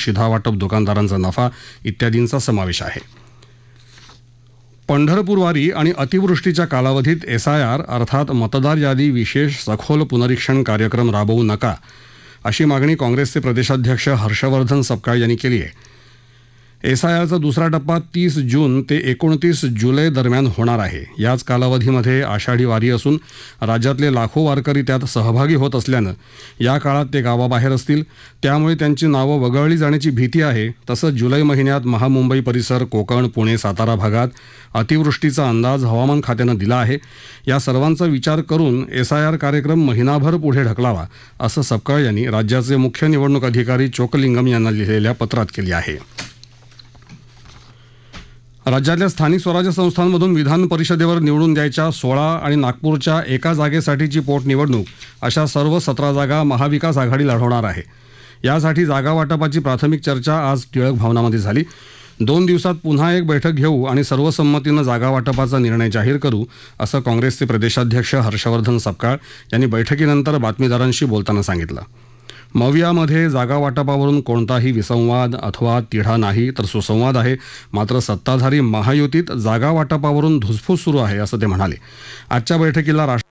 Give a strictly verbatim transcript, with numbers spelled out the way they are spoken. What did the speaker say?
शिधावाटप दुकानदारांचा नफा इत्यादींचा समावेश आहे. पंढरपूर वारी आणि अतिवृष्टीच्या कालावधीत एसआयआर अर्थात मतदार यादी विशेष सखोल पुनरीक्षण कार्यक्रम राबवू नका अशी मागणी काँग्रेसचे प्रदेशाध्यक्ष हर्षवर्धन सपकाळ यांनी केली आहे. एसआयआरचा दुसरा टप्पा तीस जून ते एकोणतीस जुलै दरम्यान होणार आहे. याच कालावधीमध्ये आषाढी वारी असून राज्यातले लाखो वारकरी त्यात सहभागी होत असल्यानं या काळात ते गावाबाहेर असतील, त्यामुळे त्यांची नावं वगळली जाण्याची भीती आहे. तसंच जुलै महिन्यात महामुंबई परिसर, कोकण, पुणे, सातारा भागात अतिवृष्टीचा अंदाज हवामान खात्यानं दिला आहे. या सर्वांचा विचार करून एसआयआर कार्यक्रम महिनाभर पुढे ढकलावा असं सपकाळ यांनी राज्याचे मुख्य निवडणूक अधिकारी चोकलिंगम यांना लिहिलेल्या पत्रात केली आहे. राज्यातल्या स्थानिक स्वराज्य संस्थांमधून विधान परिषदेवर निवडून द्यायच्या सोळा आणि नागपूरच्या एका जागेसाठीची पोटनिवडणूक अशा सर्व सतरा जागा महाविकास आघाडी लढवणार आहे. यासाठी जागा वाटपाची प्राथमिक चर्चा आज टिळक भवनामध्ये झाली. दोन दिवसात पुन्हा एक बैठक घेऊ आणि सर्वसंमतीनं जागा वाटपाचा निर्णय जाहीर करू असं काँग्रेसचे प्रदेशाध्यक्ष हर्षवर्धन सपकाळ यांनी बैठकीनंतर बातमीदारांशी बोलताना सांगितलं. मवियामध्ये जागा वाटपावरून कोणताही विसंवाद अथवा तिढा नाही, तर सुसंवाद आहे. मात्र सत्ताधारी महायुतीत जागा वाटपावरून धुसफूस सुरू आहे असं ते म्हणाले. आजच्या बैठकीला राष्ट्र